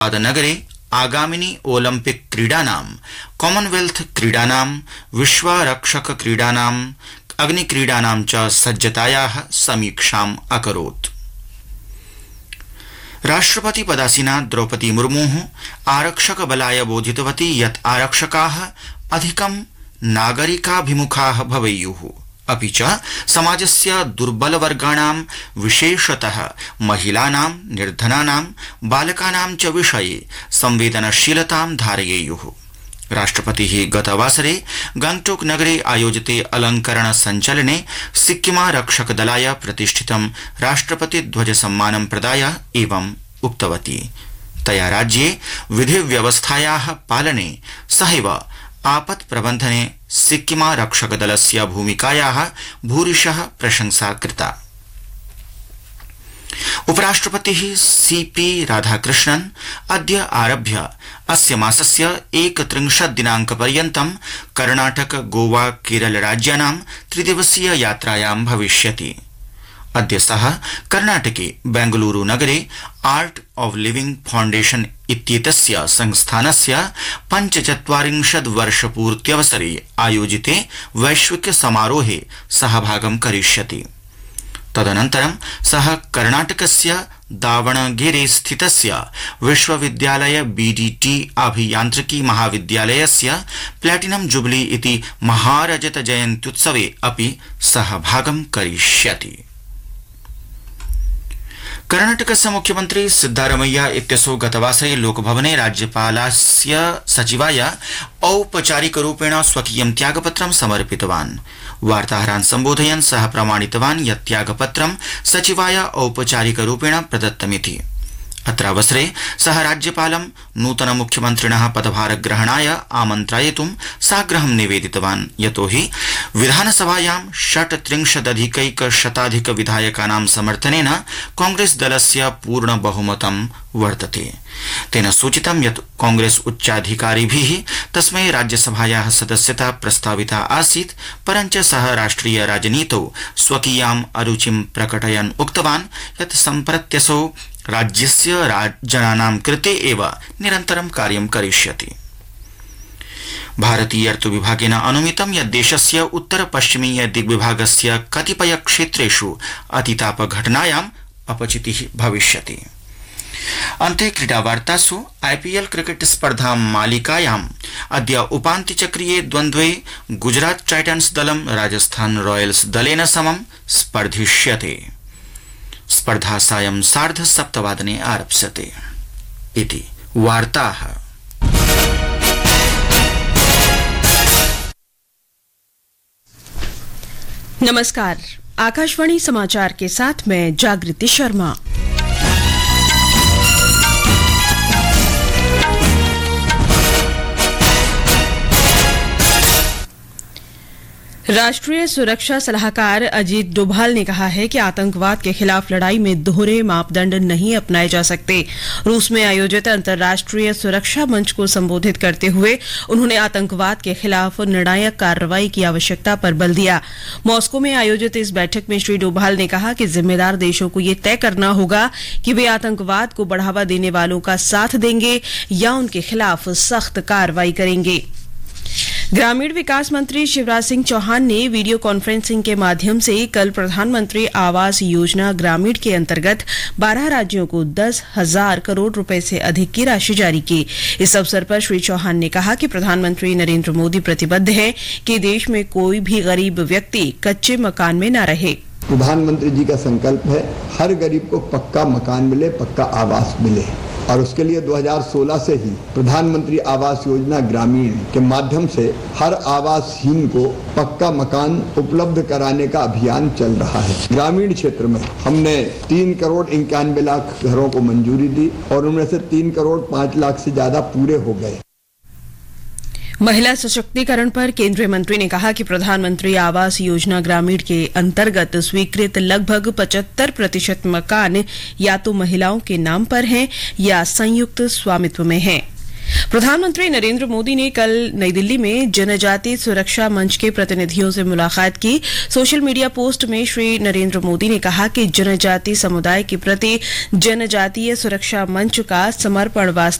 नगरे आगामिनी Olympic क्रीडानां, Commonwealth क्रीडानां, विश्वारक्षक क्रीडानां, अग्निक्रीडानां च सज्जतायाः समीक्षाम् अकरोत्। राष्ट्रपति पदासीना द्रौपदी मुर्मुः आरक्षक बलाय बोधितवती यत् आरक्षकाः अधिकं नागरिकाभिमुखाः भवेयुः, अपि च समाजस्य दुर्बलवर्गाणां विशेषतः महिलानां, निर्धनानां, बालकानां च विषये संवेदनशीलतां धारयेयुः। राष्ट्रपतिः गतवासरे गंगटोक नगरे आयोजिते अलंकरण संचलने सिक्किमारक्षकदलाय प्रतिष्ठितं राष्ट्रपति ध्वज सम्मानं प्रदाय एवं उक्तवती। तया राज्ये विधिव्यवस्थायाः पालने सहैव आपत् प्रबन्धने सिक्किमारक्षकदलस्य भूमिकायाः भूरिशः प्रशंसा कृता। उपराष्ट्रपतिः सीपी राधाकृष्णन् अद्य आरभ्य अस्य मासस्य 31 दिनाङ्कपर्यन्तं कर्णाटक, गोवा, केरल राज्यानां त्रिदिवसीय यात्रायां भविष्यति। अद्य सः कर्णाटके बेंगलुरु नगरे आर्ट ऑफ लिविंग फाउंडेशन इत्येतस्य संस्थानस्य 45 वर्षपूर्त्यवसरे आयोजिते वैश्विक समारोहे सहभागं करिष्यति। तदनन्तरं सः कर्णाटकस्य दावणगेरे स्थितस्य विश्वविद्यालय बीडीटी अभियान्त्रिकी महाविद्यालयस्य प्लैटिनम जुबली इति महारजत जयन्त्युत्सवे अपि सहभागं करिष्यति। कर्णाटकस्य मुख्यमन्त्री सिद्धारमैया इत्यसौ गतवासरे लोकभवने राज्यपालस्य सचिवाय औपचारिकरूपेण स्वकीयं त्यागपत्रं समर्पितवान्। वार्ताहरान् सम्बोधयन् सः प्रमाणितवान् यत् त्यागपत्रं सचिवाय औपचारिकरूपेण प्रदत्तमिति। अत्रावसरे सः राज्यपालं नूतन मुख्यमन्त्रिणः पदभारग्रहणाय आमन्त्रयितुं साग्रहं निवेदितवान्, यतोहि विधानसभायां 36 विधायकानां समर्थनेन कांग्रेस दलस्य पूर्ण बहुमतं वर्तते। तेन सूचितं यत् कांग्रेस उच्चाधिकारिभिः तस्मै राज्यसभायाः सदस्यता प्रस्ताविता आसीत्, परञ्च सः राष्ट्रिय राजनीतौ स्वकीयाम् अरुचिं प्रकटयन् उक्तवान् यत् सम्प्रत्यसौ राज्यस्य जनानां कृते एव निरन्तरं कार्यं करिष्यति। भारतीय ऋतुविभागेन अनुमितं यत् देशस्य उत्तर पश्चिमीय दिग्विभागस्य कतिपय क्षेत्रेषु अतितापघटनायाम् अपचितिः भविष्यति। अन्ते क्रीडावार्तासु आईपीएल क्रिकेट स्पर्धा मालिकायाम् अद्य उपान्त्यचक्रीये द्वन्द्वे गुजरात टाइटन्स दलं राजस्थान रॉयल्स दलेन समं स्पर्धिष्यते। स्पर्धा सायं 7:30 आरप्स्यते। इति वार्ताः। नमस्कार, आकाशवाणी समाचार के साथ मैं जागृति शर्मा। राष्ट्रीय सुरक्षा सलाहकार अजीत डोभाल ने कहा है कि आतंकवाद के खिलाफ लड़ाई में दोहरे मापदंड नहीं अपनाए जा सकते। रूस में आयोजित अंतर्राष्ट्रीय सुरक्षा मंच को संबोधित करते हुए उन्होंने आतंकवाद के खिलाफ निर्णायक कार्रवाई की आवश्यकता पर बल दिया। मॉस्को में आयोजित इस बैठक में श्री डोभाल ने कहा कि जिम्मेदार देशों को ये तय करना होगा कि वे आतंकवाद को बढ़ावा देने वालों का साथ देंगे या उनके खिलाफ सख्त कार्रवाई करेंगे। ग्रामीण विकास मंत्री शिवराज सिंह चौहान ने वीडियो कॉन्फ्रेंसिंग के माध्यम से कल प्रधानमंत्री आवास योजना ग्रामीण के अंतर्गत 12 राज्यों को 10,000 करोड़ रुपए से अधिक की राशि जारी की। इस अवसर पर श्री चौहान ने कहा कि प्रधानमंत्री नरेंद्र मोदी प्रतिबद्ध है कि देश में कोई भी गरीब व्यक्ति कच्चे मकान में न रहे। प्रधानमंत्री जी का संकल्प है हर गरीब को पक्का मकान मिले, पक्का आवास मिले, और उसके लिए 2016 से ही प्रधानमंत्री आवास योजना ग्रामीण के माध्यम से हर आवासहीन को पक्का मकान उपलब्ध कराने का अभियान चल रहा है। ग्रामीण क्षेत्र में हमने 3 करोड़ 91 लाख घरों को मंजूरी दी और उनमें से 3 करोड़ 5 लाख से ज्यादा पूरे हो गए। महिला सशक्तिकरण पर केंद्रीय मंत्री ने कहा कि प्रधानमंत्री आवास योजना ग्रामीण के अंतर्गत स्वीकृत लगभग 75% मकान या तो महिलाओं के नाम पर हैं या संयुक्त स्वामित्व में हैं। प्रधानमंत्री नरेंद्र मोदी ने कल नई दिल्ली में जनजातीय सुरक्षा मंच के प्रतिनिधियों से मुलाकात की। सोशल मीडिया पोस्ट में श्री नरेंद्र मोदी ने कहा कि जनजातीय समुदाय के प्रति जनजातीय सुरक्षा मंच का समर्पण